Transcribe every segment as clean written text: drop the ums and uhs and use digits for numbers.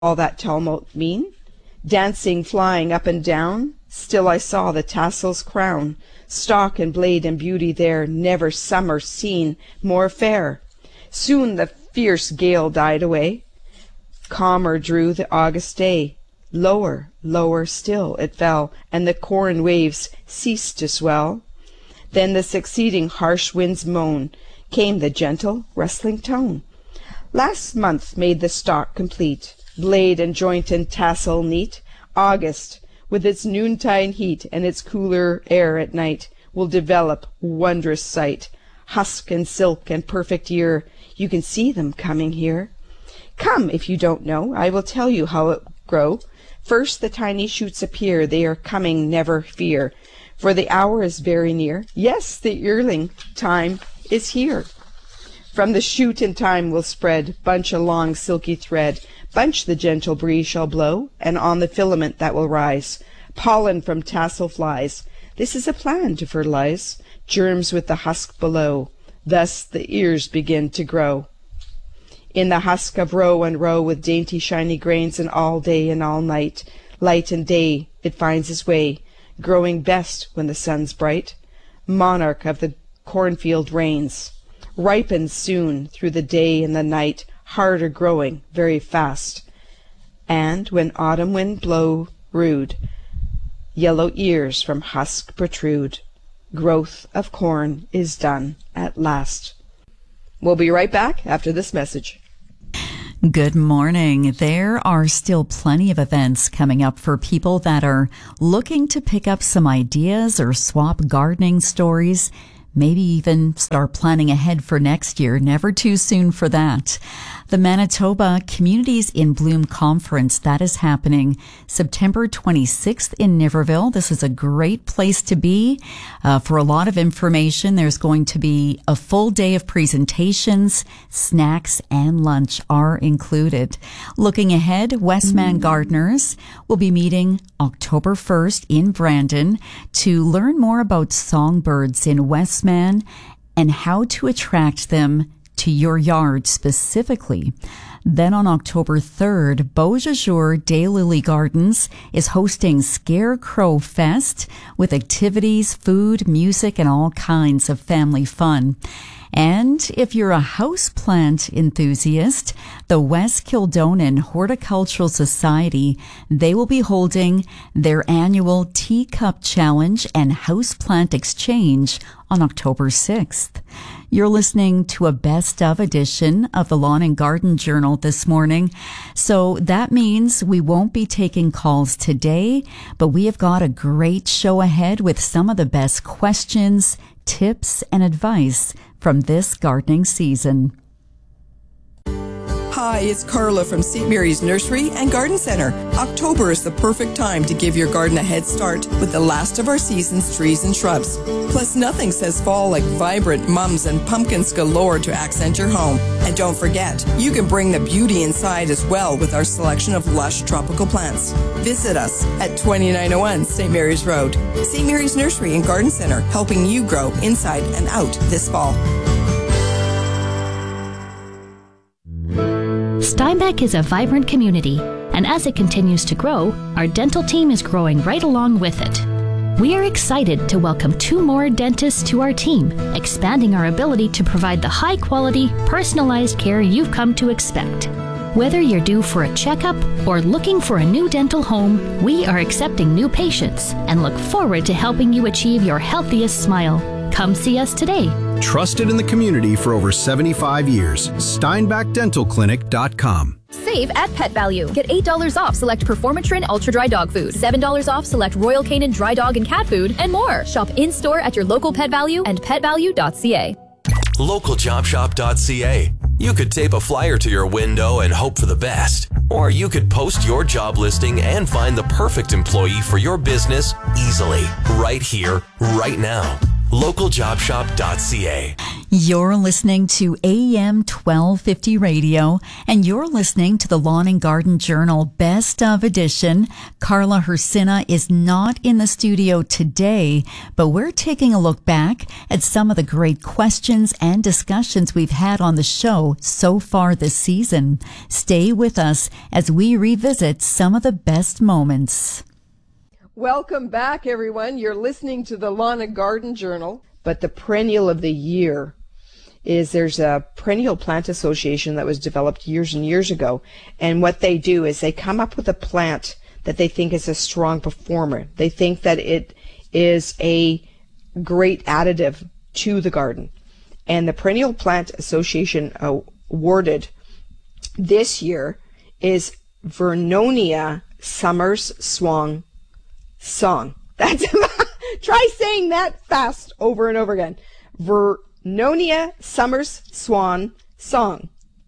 all that tumult mean? Dancing, flying up and down, still I saw the tassels crown, stalk and blade and beauty there, never summer seen more fair. Soon the fierce gale died away, calmer drew the August day. Lower, lower still it fell, and the corn waves ceased to swell. Then the succeeding harsh wind's moan, came the gentle rustling tone. Last month made the stalk complete, blade and joint and tassel neat. August, with its noontide heat and its cooler air at night, will develop wondrous sight. Husk and silk and perfect ear, you can see them coming here. Come, if you don't know, I will tell you how it grow. First the tiny shoots appear, they are coming, never fear, for the hour is very near. Yes, the yearling time is here. From the shoot in time will spread, bunch a long silky thread, bunch the gentle breeze shall blow, and on the filament that will rise, pollen from tassel flies. This is a plan to fertilize germs with the husk below. Thus the ears begin to grow. In the husk of row and row with dainty shiny grains, and all day and all night, light and day, it finds its way, growing best when the sun's bright. Monarch of the cornfield reigns, ripens soon through the day and the night, harder growing very fast. And when autumn wind blow rude, yellow ears from husk protrude. Growth of corn is done at last. We'll be right back after this message. Good morning. There are still plenty of events coming up for people that are looking to pick up some ideas or swap gardening stories. Maybe even start planning ahead for next year. Never too soon for that. The Manitoba Communities in Bloom Conference, that is happening September 26th in Niverville. This is a great place to be. For a lot of information, there's going to be a full day of presentations, snacks, and lunch are included. Looking ahead, Westman Gardeners will be meeting October 1st in Brandon to learn more about songbirds in Westman and how to attract them to your yard specifically. Then on October 3rd, Beausejour Daylily Gardens is hosting Scarecrow Fest with activities, food, music, and all kinds of family fun. And if you're a houseplant enthusiast, the West Kildonan Horticultural Society, they will be holding their annual Teacup Challenge and Houseplant Exchange on October 6th. You're listening to a best of edition of the Lawn and Garden Journal this morning. So that means we won't be taking calls today, but we have got a great show ahead with some of the best questions, tips, and advice from this gardening season. Hi, it's Carla from St. Mary's Nursery and Garden Center. October is the perfect time to give your garden a head start with the last of our season's trees and shrubs. Plus, nothing says fall like vibrant mums and pumpkins galore to accent your home. And don't forget, you can bring the beauty inside as well with our selection of lush tropical plants. Visit us at 2901 St. Mary's Road. St. Mary's Nursery and Garden Center, helping you grow inside and out this fall. Steinbeck is a vibrant community, and as it continues to grow, our dental team is growing right along with it. We are excited to welcome 2 more dentists to our team, expanding our ability to provide the high-quality, personalized care you've come to expect. Whether you're due for a checkup or looking for a new dental home, we are accepting new patients and look forward to helping you achieve your healthiest smile. Come see us today. Trusted in the community for over 75 years. SteinbachDentalClinic.com. Save at Pet Value. Get $8 off select Performatrin Ultra Dry Dog Food, $7 off select Royal Canin Dry Dog and Cat Food, and more. Shop in-store at your local Pet Value and petvalue.ca. LocalJobShop.ca. You could tape a flyer to your window and hope for the best. Or you could post your job listing and find the perfect employee for your business easily, right here, right now. localjobshop.ca. You're listening to AM 1250 Radio, and you're listening to the Lawn and Garden Journal Best of Edition. Carla Hersina is not in the studio today, but we're taking a look back at some of the great questions and discussions we've had on the show so far this season. Stay with us as we revisit some of the best moments. Welcome back, everyone. You're listening to the Lawn and Garden Journal. But the perennial of the year is there's a perennial plant association that was developed years and years ago. And what they do is they come up with a plant that they think is a strong performer. They think that it is a great additive to the garden. And the Perennial Plant Association awarded this year is Vernonia Summers Swan Song. That's try saying that fast over and over again. Vernonia Summers Swan Song.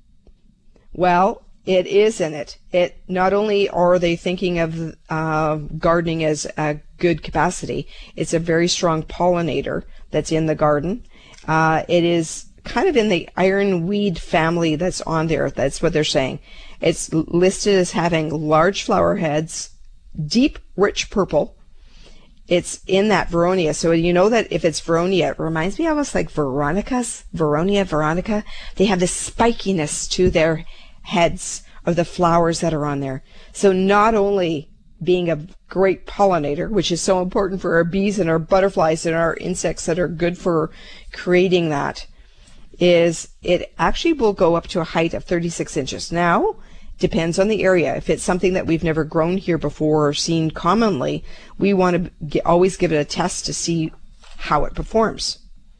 Well, it is in it. It not only are they thinking of gardening as a good capacity, it's a very strong pollinator that's in the garden. It is kind of in the ironweed family that's on there. That's what they're saying. It's listed as having large flower heads, deep, rich purple. It's in that Veronia. So you know that if it's Veronia, it reminds me almost like Veronica. They have this spikiness to their heads of the flowers that are on there. So not only being a great pollinator, which is so important for our bees and our butterflies and our insects that are good for creating that, is it actually will go up to a height of 36 inches. Now, depends on the area. If it's something that we've never grown here before or seen commonly, we want to always give it a test to see how it performs.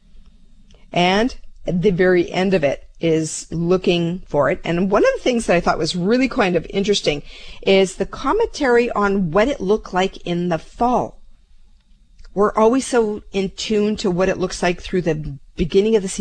And at the very end of it is looking for it. And one of the things that I thought was really kind of interesting is the commentary on what it looked like in the fall. We're always so in tune to what it looks like through the beginning of the season.